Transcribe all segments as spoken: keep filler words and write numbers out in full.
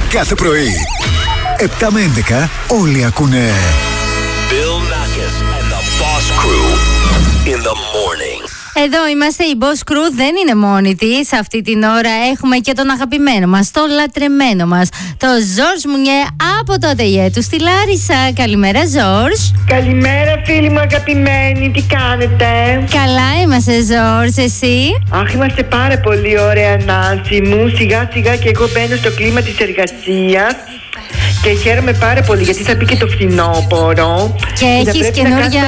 Κάθε πρωί, επτά με έντεκα, όλοι ακούνε Bill Nackis and the Boss Crew in the morning. Εδώ είμαστε, η Boss Crew δεν είναι μόνη της. Αυτή την ώρα έχουμε και τον αγαπημένο μας, τον λατρεμένο μας, τον Ζορζ Μουνιέ από το ατελιέ του στη Λάρισα. Καλημέρα, Ζορζ. Καλημέρα, φίλοι μου αγαπημένοι, τι κάνετε? Καλά είμαστε, Ζορζ, εσύ? Αχ, είμαστε πάρα πολύ ωραία, Νάνση μου. Σιγά σιγά και εγώ μπαίνω στο κλίμα της εργασίας και χαίρομαι πάρα πολύ γιατί θα μπει και το φθινόπωρο. Και έχεις καινούργια.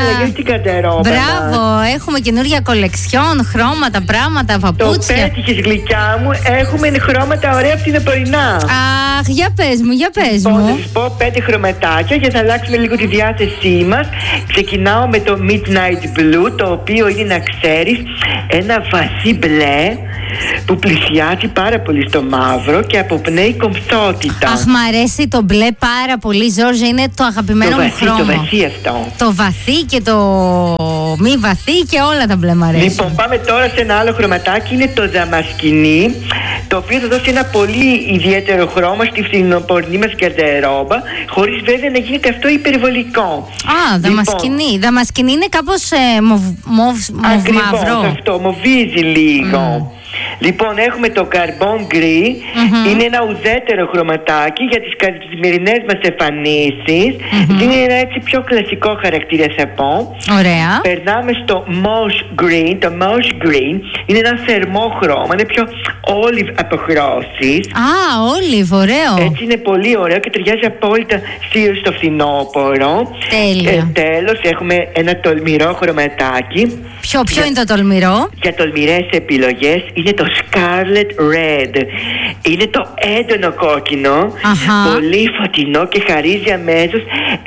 Μπράβο, μας. Έχουμε καινούργια κολεξιόν, χρώματα, πράγματα, παπούτσια. Το πέτυχες, γλυκιά μου. Έχουμε χρώματα ωραία φθινοπορεινά. Αχ, για πες μου, για πες λοιπόν, μου. Θα σας πω πέντε χρωματάκια για να αλλάξουμε λίγο τη διάθεσή μας. Ξεκινάω με το Midnight Blue, το οποίο είναι, να ξέρεις, ένα βαθύ μπλε που πλησιάζει πάρα πολύ στο μαύρο και αποπνέει κομψότητα. Αχ, μ' αρέσει το μπλε πάρα πολύ, Ζόρζ, είναι το αγαπημένο το μου βαθύ, χρώμα. Το βαθύ αυτό. Το βαθύ και το μη βαθύ και όλα τα μπλε μ' αρέσουν. Λοιπόν, πάμε τώρα σε ένα άλλο χρωματάκι, είναι το δαμασκηνί, το οποίο θα δώσει ένα πολύ ιδιαίτερο χρώμα στη φθινοπορεινή μας γκαρντερόμπα, χωρίς βέβαια να γίνεται αυτό υπερβολικό. Α, δαμασκηνί. Λοιπόν, δαμασκηνί είναι κάπως ε, μοβ, μοβ, μοβ, μαύρο. Ακριβώς αυτό, μοβίζει λίγο. Mm. Λοιπόν, έχουμε το Carbon Gris, mm-hmm. είναι ένα ουδέτερο χρωματάκι για τις καθημερινές μας εμφανίσεις. Mm-hmm. Είναι ένα έτσι πιο κλασικό χαρακτήρα, θα πω. Ωραία. Περνάμε στο Moss Green. Το Moss Green είναι ένα θερμό χρώμα, είναι πιο olive αποχρώσεις. Α, olive, ωραίο. Έτσι είναι πολύ ωραίο και ταιριάζει απόλυτα στο φθινόπωρο. Τέλεια. Ε, τέλος, έχουμε ένα τολμηρό χρωματάκι. Ποιο, ποιο για, είναι το τολμηρό? Για τολμηρές επιλογές είναι το Scarlet Red. Είναι το έντονο κόκκινο. Αχα. Πολύ φωτεινό και χαρίζει αμέσως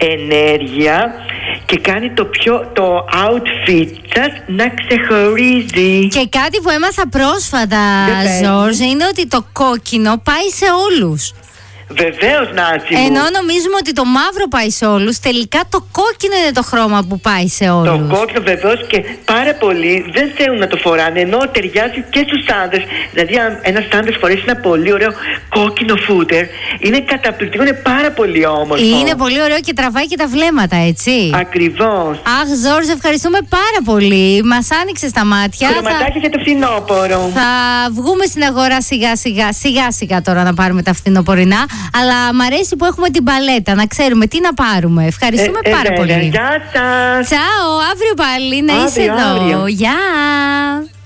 ενέργεια και κάνει το, πιο, το outfit σας να ξεχωρίζει. Και κάτι που έμαθα πρόσφατα, Ζορζ, είναι ότι το κόκκινο πάει σε όλους. Βεβαίως, Νάση μου. Ενώ νομίζουμε ότι το μαύρο πάει σε όλους, τελικά το κόκκινο είναι το χρώμα που πάει σε όλους. Το κόκκινο βεβαίως, και πάρα πολλοί δεν θέλουν να το φοράνε, ενώ ταιριάζει και στους άντρες. Δηλαδή, αν ένας άντρας φορέσει ένα πολύ ωραίο κόκκινο φούτερ, είναι καταπληκτικό, είναι πάρα πολύ όμορφο. Είναι πολύ ωραίο και τραβάει και τα βλέμματα, έτσι. Ακριβώς. Αχ, Ζορζ, ευχαριστούμε πάρα πολύ. Μας άνοιξες τα μάτια. Χρωματάκια θα... για το φθινόπωρο. Θα βγούμε στην αγορά σιγά σιγά, σιγά σιγά τώρα να πάρουμε τα φθινοπορεινά. Αλλά μ' αρέσει που έχουμε την παλέτα, να ξέρουμε τι να πάρουμε. Ευχαριστούμε ε, πάρα ε, πολύ. Γεια σας. Τσάω, αύριο πάλι να αύριο, είσαι εδώ. Αύριο. Γεια.